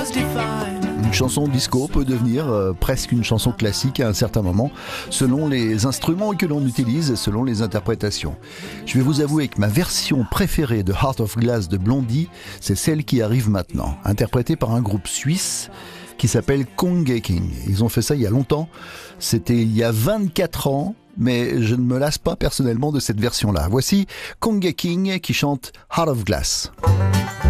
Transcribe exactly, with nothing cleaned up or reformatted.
Une chanson disco peut devenir euh, presque une chanson classique à un certain moment, selon les instruments que l'on utilise et selon les interprétations. Je vais vous avouer que ma version préférée de Heart of Glass de Blondie, c'est celle qui arrive maintenant, interprétée par un groupe suisse qui s'appelle Conga King. Ils ont fait ça il y a longtemps, c'était il y a vingt-quatre ans, mais je ne me lasse pas personnellement de cette version-là. Voici Conga King qui chante Heart of Glass.